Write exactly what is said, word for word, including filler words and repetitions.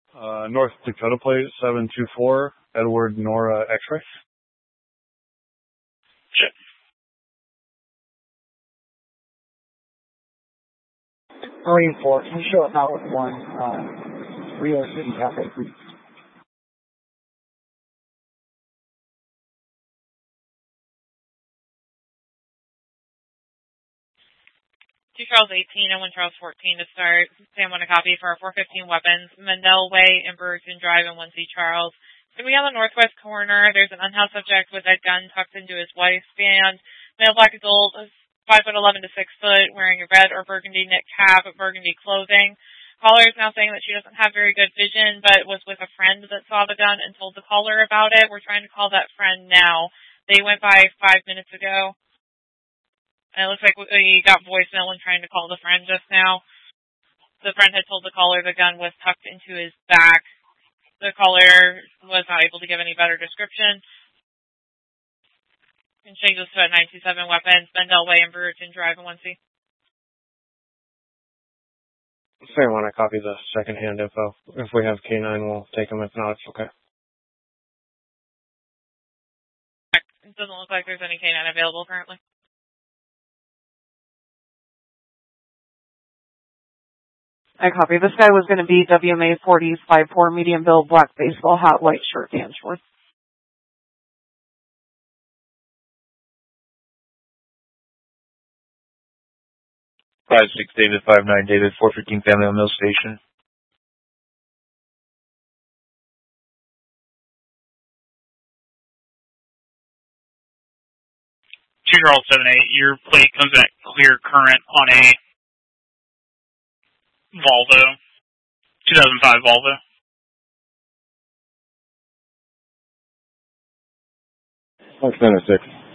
Uh, North Dakota plate seven two four, Edward Nora X-ray. Check. Marine four, can you show up now with one, uh, Rio City Cafe, please? two Charles eighteen and one Charles fourteen to start. Sam want a copy for our four fifteen weapons. Mendel Way and Brewerton Drive and one C Charles. Can we on the northwest corner? There's an unhoused subject with a gun tucked into his waistband. Male black adult, five foot eleven to six foot, wearing a red or burgundy knit cap, burgundy clothing. Caller is now saying that she doesn't have very good vision, but was with a friend that saw the gun and told the caller about it. We're trying to call that friend now. They went by five minutes ago. And it looks like we got voicemail when trying to call the friend just now. The friend had told the caller the gun was tucked into his back. The caller was not able to give any better description. And change this to a nine two seven weapons, Mendel Way and Brewerton Drive in one C. Say I want to copy the second-hand info. If we have K nine, we'll take them. If not, it's okay. It doesn't look like there's any K nine available currently. I copy. This guy was going to be W M A forties, five four, medium build, black baseball hat, white shirt, Dan Schwartz. five six David, five nine David, four fifteen Family on Mill Station. two Charles seven eight, your plate comes back clear current on a Volvo, two thousand five Volvo. That's nine oh six.